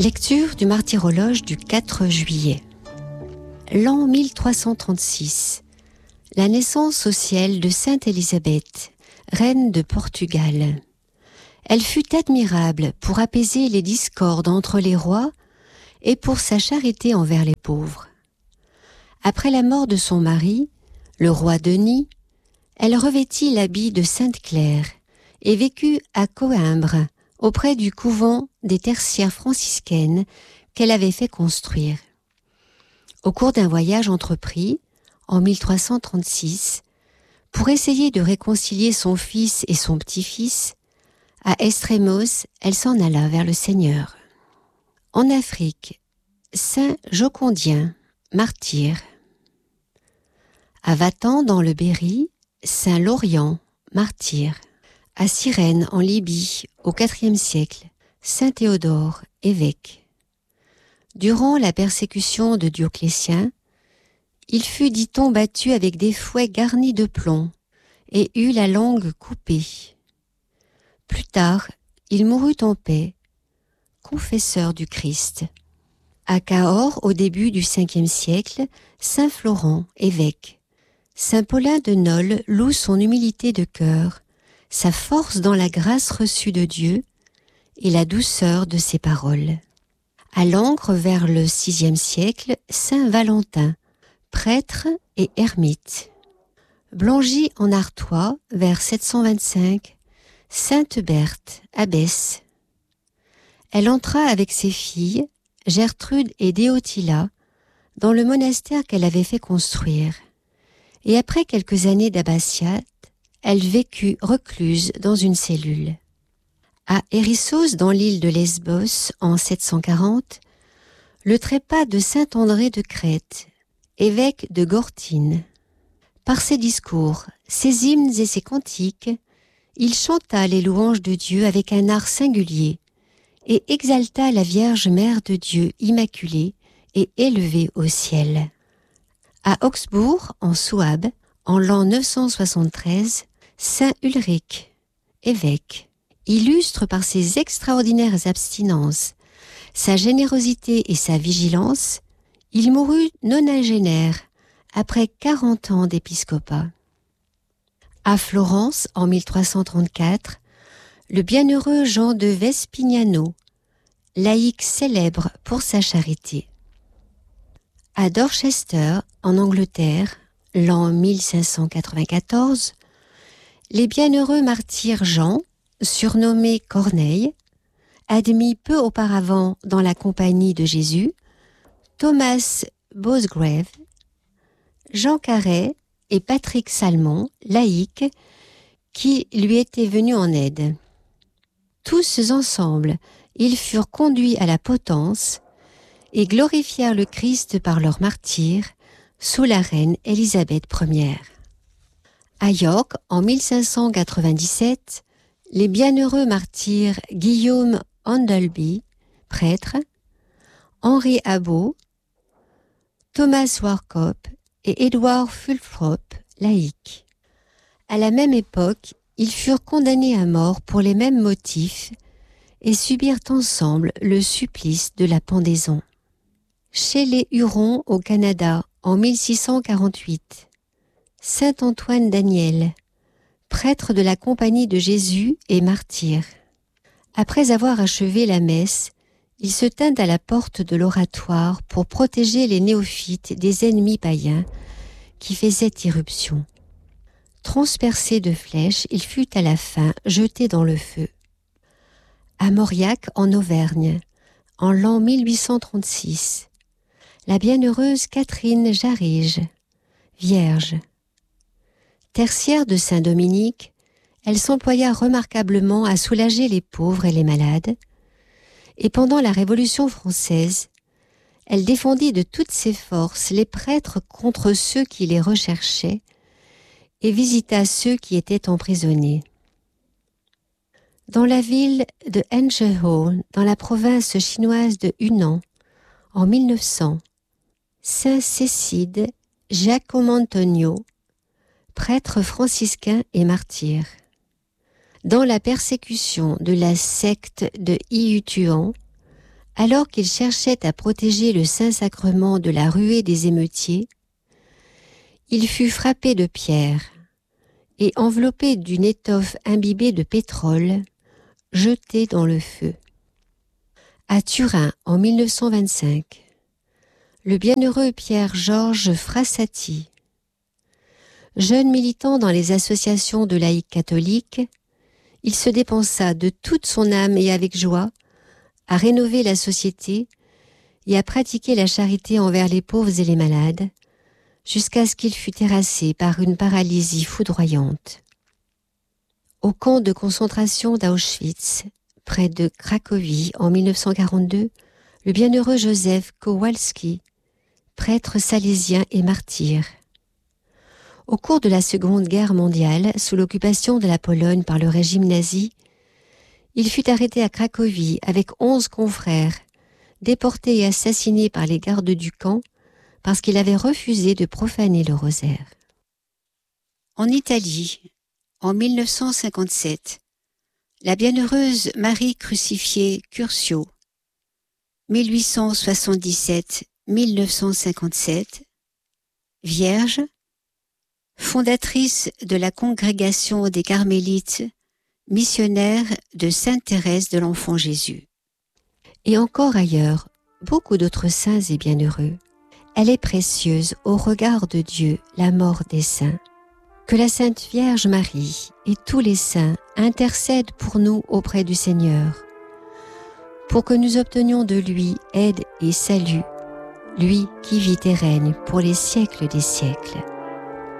Lecture du martyrologe du 4 juillet. L'an 1336, la naissance au ciel de Sainte Élisabeth, reine de Portugal. Elle fut admirable pour apaiser les discordes entre les rois et pour sa charité envers les pauvres. Après la mort de son mari, le roi Denis, elle revêtit l'habit de Sainte Claire et vécut à Coïmbre, auprès du couvent des tertiaires franciscaines qu'elle avait fait construire. Au cours d'un voyage entrepris, en 1336, pour essayer de réconcilier son fils et son petit-fils, à Estremoz, elle s'en alla vers le Seigneur. En Afrique, Saint Jocondien, martyr. À Vatan, dans le Berry, Saint Laurian, martyr. À Cyrène, en Libye, au IVe siècle, Saint Théodore, évêque. Durant la persécution de Dioclétien, il fut, dit-on, battu avec des fouets garnis de plomb et eut la langue coupée. Plus tard, il mourut en paix, confesseur du Christ. À Cahors, au début du Ve siècle, Saint Florent, évêque. Saint Paulin de Nol loue son humilité de cœur, sa force dans la grâce reçue de Dieu et la douceur de ses paroles. À Langres, vers le VIe siècle, Saint Valentin, prêtre et ermite. Blangy en Artois, vers 725, Sainte Berthe, abbesse. Elle entra avec ses filles, Gertrude et Déotila, dans le monastère qu'elle avait fait construire. Et après quelques années d'abbatiat, elle vécut recluse dans une cellule. À Hérissos, dans l'île de Lesbos, en 740, le trépas de saint André de Crète, évêque de Gortyn. Par ses discours, ses hymnes et ses cantiques, il chanta les louanges de Dieu avec un art singulier et exalta la Vierge Mère de Dieu immaculée et élevée au ciel. À Augsbourg, en Souabe, en l'an 973, Saint Ulrich, évêque, illustre par ses extraordinaires abstinences, sa générosité et sa vigilance, il mourut nonagénaire après 40 ans d'épiscopat. À Florence, en 1334, le bienheureux Jean de Vespignano, laïc célèbre pour sa charité. À Dorchester, en Angleterre, l'an 1594, les bienheureux martyrs Jean, surnommé Corneille, admis peu auparavant dans la compagnie de Jésus, Thomas Bosgrave, Jean Carret et Patrick Salmon, laïcs, qui lui étaient venus en aide. Tous ensemble, ils furent conduits à la potence et glorifièrent le Christ par leur martyre sous la reine Élisabeth Ier. À York, en 1597, les bienheureux martyrs Guillaume Handleby, prêtre, Henri Abbot, Thomas Warcop et Édouard Fulthrop, laïc. À la même époque, ils furent condamnés à mort pour les mêmes motifs et subirent ensemble le supplice de la pendaison. Chez les Hurons au Canada, en 1648, Saint Antoine Daniel, prêtre de la Compagnie de Jésus et martyr. Après avoir achevé la messe, il se tint à la porte de l'oratoire pour protéger les néophytes des ennemis païens qui faisaient irruption. Transpercé de flèches, il fut à la fin jeté dans le feu. À Mauriac, en Auvergne, en l'an 1836, la bienheureuse Catherine Jarige, vierge. Tertiaire de Saint-Dominique, elle s'employa remarquablement à soulager les pauvres et les malades, et pendant la Révolution française, elle défendit de toutes ses forces les prêtres contre ceux qui les recherchaient et visita ceux qui étaient emprisonnés. Dans la ville de Hangzhou, dans la province chinoise de Hunan, en 1900, Saint Cécide Giacomantonio, prêtre franciscain et martyr. Dans la persécution de la secte de Yihutuan, Alors qu'il cherchait à protéger le Saint-Sacrement de la ruée des émeutiers, il fut frappé de pierre et enveloppé d'une étoffe imbibée de pétrole, jeté dans le feu. À Turin, en 1925, le bienheureux Pierre-Georges Frassati, jeune militant dans les associations de laïcs catholiques, il se dépensa de toute son âme et avec joie à rénover la société et à pratiquer la charité envers les pauvres et les malades, jusqu'à ce qu'il fût terrassé par une paralysie foudroyante. Au camp de concentration d'Auschwitz, près de Cracovie, en 1942, le bienheureux Joseph Kowalski, prêtre salésien et martyr. Au cours de la Seconde Guerre mondiale, sous l'occupation de la Pologne par le régime nazi, il fut arrêté à Cracovie avec 11 confrères, déporté et assassiné par les gardes du camp parce qu'il avait refusé de profaner le rosaire. En Italie, en 1957, la bienheureuse Marie crucifiée Curcio, 1877-1957, vierge, fondatrice de la congrégation des Carmélites, missionnaire de Sainte Thérèse de l'Enfant Jésus. Et encore ailleurs, beaucoup d'autres saints et bienheureux. Elle est précieuse au regard de Dieu, la mort des saints. Que la Sainte Vierge Marie et tous les saints intercèdent pour nous auprès du Seigneur, pour que nous obtenions de lui aide et salut, lui qui vit et règne pour les siècles des siècles.